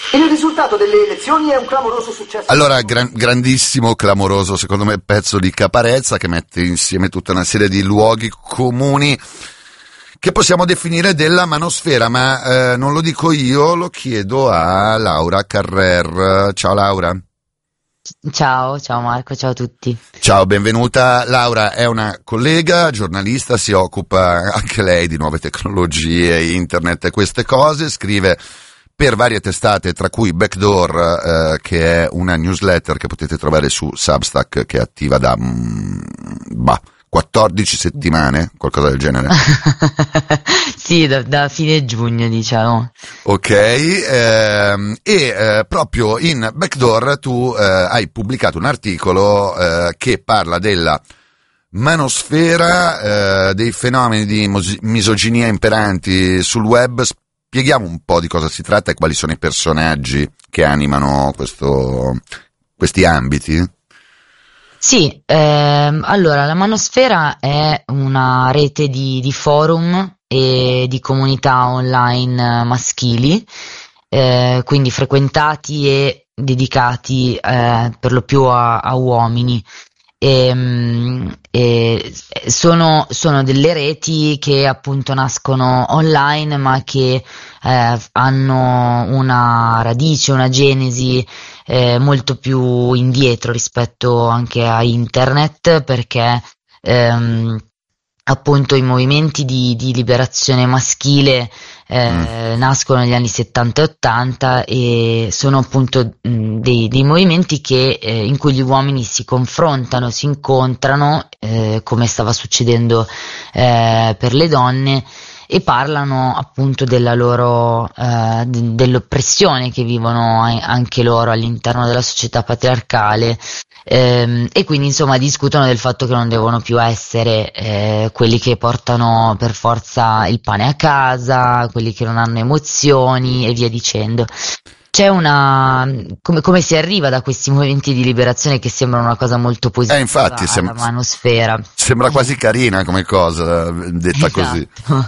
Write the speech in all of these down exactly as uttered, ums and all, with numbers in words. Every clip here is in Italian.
E il risultato delle elezioni è un clamoroso successo. Allora, gran, grandissimo, clamoroso, secondo me, pezzo di Caparezza che mette insieme tutta una serie di luoghi comuni che possiamo definire della manosfera, ma eh, non lo dico io, lo chiedo a Laura Carrer. Ciao Laura. Ciao, ciao Marco, ciao a tutti. Ciao, benvenuta. Laura è una collega, giornalista, si occupa anche lei di nuove tecnologie, internet e queste cose, scrive per varie testate, tra cui Backdoor, eh, che è una newsletter che potete trovare su Substack, che è attiva da mm, bah, quattordici settimane, qualcosa del genere. Sì, da, da fine giugno, diciamo. Ok, ehm, e eh, proprio in Backdoor tu eh, hai pubblicato un articolo eh, che parla della manosfera, eh, dei fenomeni di mos- misoginia imperanti sul web. Spieghiamo un po' di cosa si tratta e quali sono i personaggi che animano questo, questi ambiti. Sì, ehm, allora la Manosfera è una rete di, di forum e di comunità online maschili, eh, quindi frequentati e dedicati eh, per lo più a, a uomini. E, e sono, sono delle reti che appunto nascono online ma che eh, hanno una radice, una genesi eh, molto più indietro rispetto anche a internet, perché ehm, appunto i movimenti di, di liberazione maschile eh, mm. nascono negli anni settanta e ottanta e sono appunto mh, dei, dei movimenti che, eh, in cui gli uomini si confrontano, si incontrano, eh, come stava succedendo eh, per le donne, e parlano appunto della loro eh, de- dell'oppressione che vivono a- anche loro all'interno della società patriarcale. Ehm, e quindi insomma discutono del fatto che non devono più essere eh, quelli che portano per forza il pane a casa, quelli che non hanno emozioni e via dicendo. C'è una come, come si arriva da questi movimenti di liberazione che sembrano una cosa molto positiva eh, infatti, alla sem- manosfera. Sembra quasi carina come cosa, detta Esatto. così.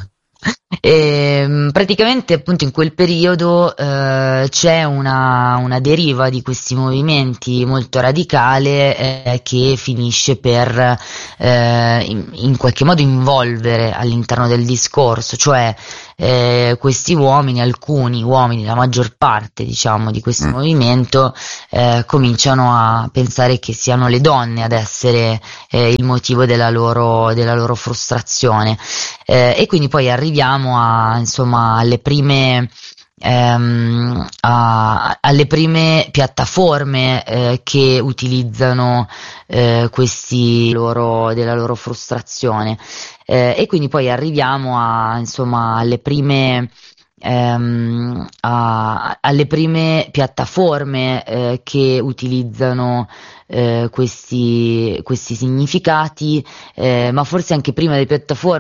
E, praticamente appunto in quel periodo eh, c'è una, una deriva di questi movimenti molto radicale eh, che finisce per eh, in, in qualche modo involvere all'interno del discorso, cioè eh, questi uomini, alcuni uomini, la maggior parte diciamo di questo mm. movimento eh, cominciano a pensare che siano le donne ad essere eh, il motivo della loro, della loro frustrazione. Eh, e quindi poi arriviamo a, insomma, alle prime, ehm, a, alle prime piattaforme eh, che utilizzano eh, questi loro, della loro frustrazione. Eh, e quindi poi arriviamo a, insomma, alle prime ehm, a, alle prime piattaforme eh, che utilizzano eh, questi, questi significati, eh, ma forse anche prima delle piattaforme